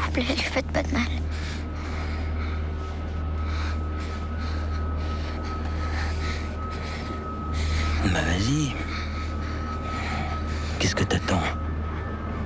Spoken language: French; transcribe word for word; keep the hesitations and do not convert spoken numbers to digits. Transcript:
vous plaît, lui faites pas de mal. Bah vas-y. Qu'est-ce que t'attends ?